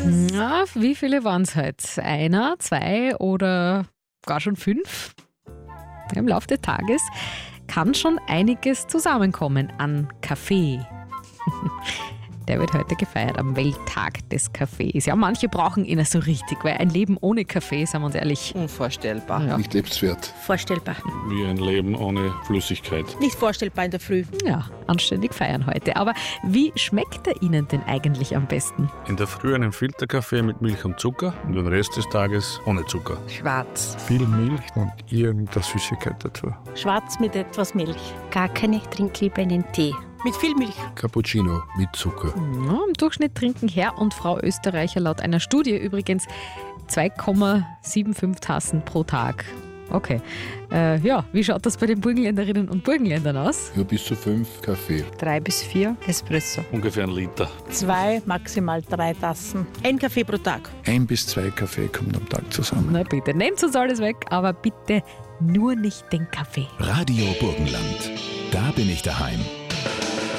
Na, wie viele waren es heute? Einer, zwei oder gar schon 5? Im Laufe des Tages kann schon einiges zusammenkommen an Kaffee. Der wird heute gefeiert am Welttag des Kaffees. Ja, manche brauchen ihn so richtig, weil ein Leben ohne Kaffee, sagen wir uns ehrlich, Unvorstellbar. Ja. Nicht lebenswert. Vorstellbar. Wie ein Leben ohne Flüssigkeit. Nicht vorstellbar in der Früh. ja, anständig feiern heute. Aber wie schmeckt er Ihnen denn eigentlich am besten? In der Früh einen Filterkaffee mit Milch und Zucker und den Rest des Tages ohne Zucker. Schwarz. Viel Milch und irgendeine Süßigkeit dazu. Schwarz mit etwas Milch. Gar keine, ich trinke lieber einen Tee. Mit viel Milch. Cappuccino mit Zucker. Ja, im Durchschnitt trinken Herr und Frau Österreicher laut einer Studie übrigens 2,75 Tassen pro Tag. Okay. Ja, wie schaut das bei den Burgenländerinnen und Burgenländern aus? Ja, bis zu 5 Kaffee. 3 bis 4 Espresso. Ungefähr 1 Liter. 2, maximal 3 Tassen. Ein Kaffee pro Tag. 1 bis 2 Kaffee kommt am Tag zusammen. Na bitte, nehmt uns alles weg, aber bitte nur nicht den Kaffee. Radio Burgenland. Da bin ich daheim.